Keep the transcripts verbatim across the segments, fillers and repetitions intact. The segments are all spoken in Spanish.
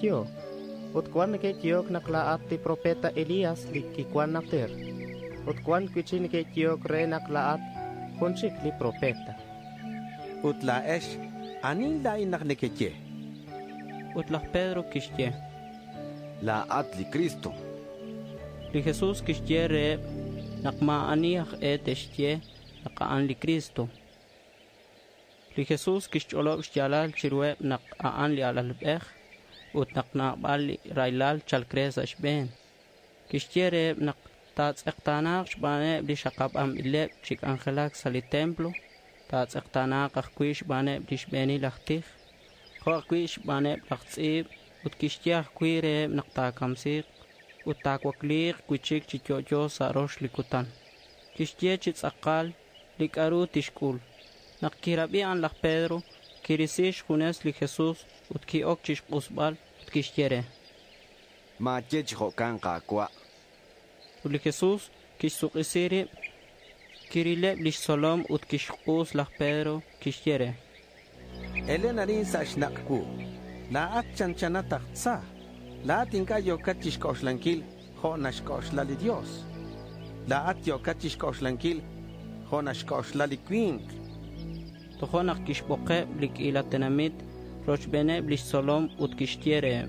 naketyo. Ut kwan naketyok naklaat ti propeta Elias li kikwan nakter. Ut kwan kwichin naketyok re naklaat konchik li propeta. Ut la esh anin la inak neketye. Ut la Pedro kistye. La at li Cristo. Li Jesus kistye re nakma aniach et estye nakaan li Cristo. Li Jesus kishcholok xyalal chirweb nakaan li alalbech. Ut naknaqbal li raylal chalkreza xben. Kishtyere nak tats ektanak xbane li shakabam ileb chik angelak sali templo. Tats ektanak akwi xbane li xbeni lachtich. Ho akwi xbane lachtzib. Ut kishtya akwi re naktakamsik. Ut takwaklik kwichik chityoyo sa rosh likutan. Kishtye chitzakal lik aru tishkul. Nakkirabian lak Pedro. Kirisish junes li Jesus ut ki ok chish usbal ut kishtiere. Ma chech hokan kakwa. Ut li Jesus kish suqisiri kirile lish solom ut kish us la Pedro kishtiere. Elena rin sa shnakku. La at chanchana tahtsa. La at inka yokachish koslankil ho nashkosla li Dios. La at yokachish koslankil ho nashkosla li kwink. Tohonak kishboke blik ilatenamit rochbene blish solom ut kishtiere.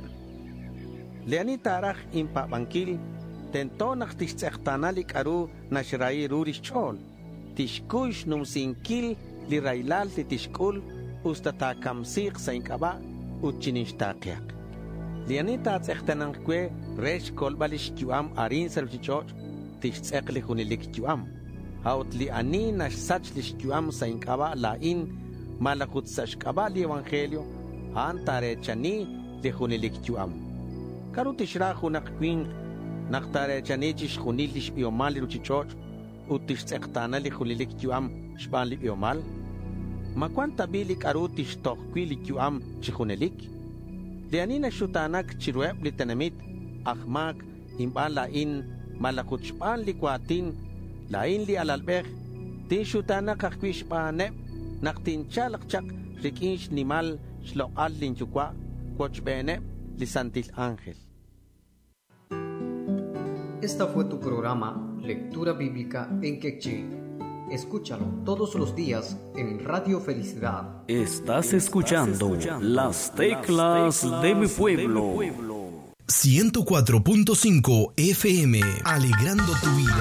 Leani tarach impa bankil tentonak tixtsektanalik aru nashrai rurichol. Tishkush numsinkil li railal li tishkul ustatakamsik sa inkaba ut chinishtaqyak. Leani tatsektananque resh kolbalish yuam arin salchichoch tixtsekli hunilik yuam. Haut li ani nashsach lishkyuam sa inkaba la in malakut sashkaba li evangelio han tarechani li hunilikkyuam. Karu tishra hunak kwing naktarechani chish hunil lish biomal li ruchichoch ut tishsektana li hunilikkyuam shban li biomal. Makwan tabili karu tishtokwi li kyuam chihunelik. Li ani nashutanak chirweb li tenamit ahmak imban la in malakut shban li kwatin lain li alalbech tin shutana kakwish paane naktin chalakchak rikinch nimal shlokal linchukwa kochbene li Santil Ángel. Esta fue tu programa Lectura Bíblica en Quechí. Escúchalo todos los días en Radio Felicidad. Estás escuchando Las Teclas de mi Pueblo. ciento cuatro punto cinco F M, alegrando tu vida.